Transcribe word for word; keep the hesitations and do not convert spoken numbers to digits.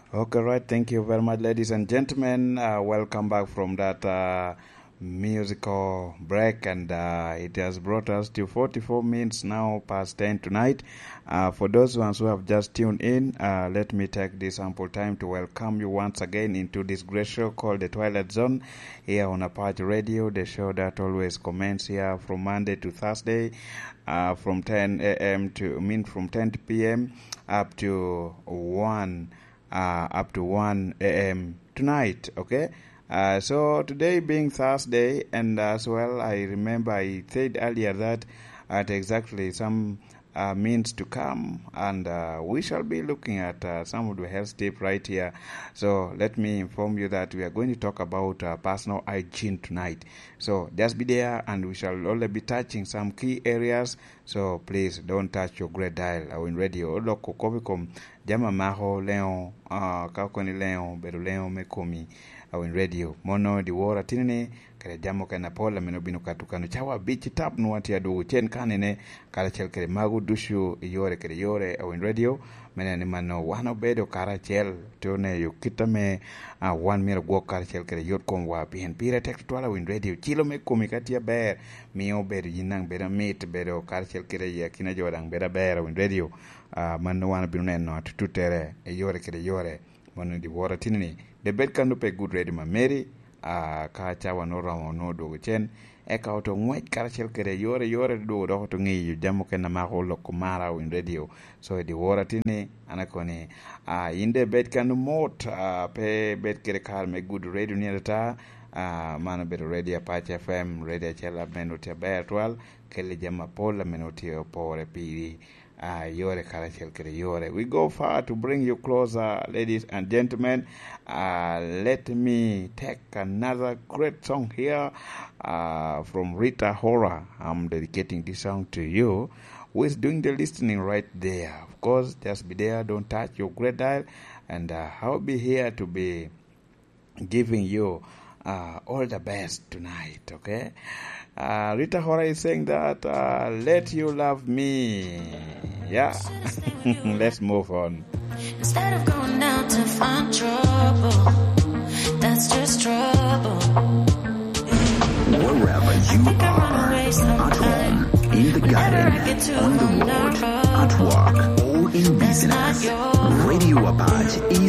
Okay, right. Thank you very much, ladies and gentlemen. Uh, welcome back from that uh, musical break, and uh, it has brought us to forty-four minutes now past ten tonight. Uh, for those ones who have just tuned in, uh, let me take this ample time to welcome you once again into this great show called The Twilight Zone here on Apache Radio, the show that always commences here from Monday to Thursday, uh, from ten a.m. to, I mean, from ten p.m. up to one. Uh, up to one a.m. tonight, okay? Uh, so today being Thursday, and as well, I remember I said earlier that at exactly some uh, means to come, and uh, we shall be looking at uh, some of the health tips right here. So let me inform you that we are going to talk about uh, personal hygiene tonight. So just be there, and we shall only be touching some key areas. So please don't touch your great dial or in radio. Loko kovikom jama maho leo uh, kakoni leo beru leo mekomi au in radio mono di wora tinene kare jamo kana pola meno binu katukano chawa bichi tap no wati adu chen kanene kala chel kare magu dushu yore kare yore au in radio mena ni mano wano bedo kara chel tone yu kitame uh, one mira go kara chel kare yot kom wa bien pira tek twala in radio chilo mekomi katia ber mio beru yinang bera meet beru kara chel kare ya kina jodang bera ber au in radio uh, mano wana binu neno tutere e yore kare yore mono di wora tinene the bed can do pe good ready ma Mary a ka cha wano ramo no do chen e ka auto ngwech karachel kere yore yore do do to ngi jamo ken ma ko lokko mara in radio so di wora tini anakoni a inde bed can mot a pe bed kere kar me good radio ni ta a mana bed radio Apache F M radio chela menoti bertwal kele jama pola menoti opore piri Uh, yore karachel kere yore. We go far to bring you closer, ladies and gentlemen. Uh, let me take another great song here uh, from Rita Ora. I'm dedicating this song to you who is doing the listening right there. Of course, just be there. Don't touch your great dial. And uh, I'll be here to be giving you uh, all the best tonight, okay? Uh, Rita Ora is saying that, uh, let you love me. Yeah. Let's move on. Instead of going out to find trouble, that's just trouble. Wherever you are, at home, in the garden, on the road, at work, or in business, Radio Apache is